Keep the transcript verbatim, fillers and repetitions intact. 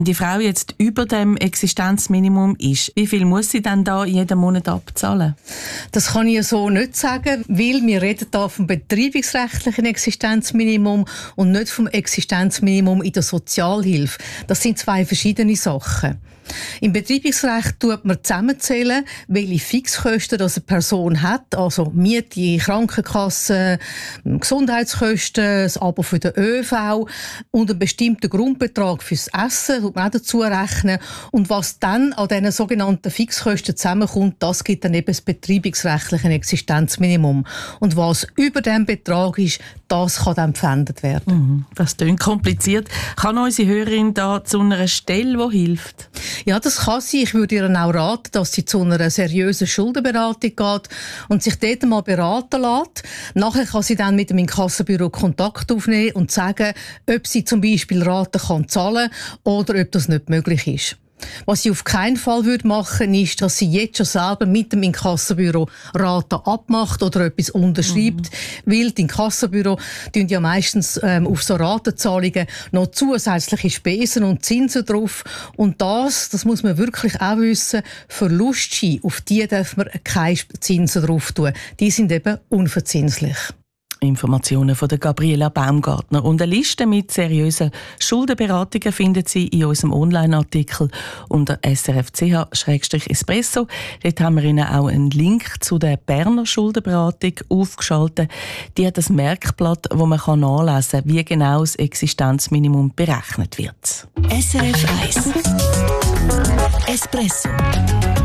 Die Frau jetzt über dem Existenzminimum ist, wie viel muss sie dann da jeden Monat abzahlen? Das kann ich so nicht sagen, weil wir reden da vom betreibungsrechtlichen Existenzminimum und nicht vom Existenzminimum in der Sozialhilfe. Das sind zwei verschiedene Sachen. Im Betreibungsrecht tut man zusammenzählen, welche Fixkosten das eine Person hat, also Miete, Krankenkasse, Gesundheitskosten, das Abo für den ÖV und einen bestimmten Grundbetrag fürs Essen, tut man auch dazu rechnen. Und was dann an diesen sogenannten Fixkosten zusammenkommt, das gibt dann eben das betreibungsrechtliche Existenzminimum. Und was über diesem Betrag ist, das kann dann gepfändet werden. Mhm, das klingt kompliziert. Kann unsere Hörerin da zu einer Stelle, die hilft? Ja, das kann sie. Ich würde ihr auch raten, dass sie zu einer seriösen Schuldenberatung geht und sich dort mal beraten lässt. Nachher kann sie dann mit dem Inkassobüro Kontakt aufnehmen und sagen, ob sie zum Beispiel Raten kann zahlen oder ob das nicht möglich ist. Was sie auf keinen Fall würde machen, ist, dass sie jetzt schon selber mit dem Inkassobüro Raten abmacht oder etwas unterschreibt, mhm. weil die Inkassobüro tun ja meistens ähm, auf so Ratenzahlungen noch zusätzliche Spesen und Zinsen drauf. Und das, das muss man wirklich auch wissen, Verlustscheine, auf die darf man keine Zinsen drauf tun. Die sind eben unverzinslich. Informationen von der Gabriela Baumgartner. Und eine Liste mit seriösen Schuldenberatungen findet Sie in unserem Online-Artikel unter s r f punkt c h slash espresso. Dort haben wir Ihnen auch einen Link zu der Berner Schuldenberatung aufgeschaltet. Die hat ein Merkblatt, wo man nachlesen kann, wie genau das Existenzminimum berechnet wird. S R F eins Espresso.